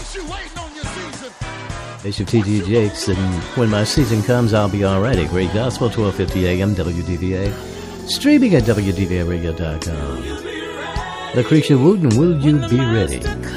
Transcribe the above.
Bishop T.D. Jakes, and when my season comes, I'll be all right. A great gospel, 1250 a.m. WDVA. Streaming at WDVAradio.com. Lucretia Wooten, will you be ready?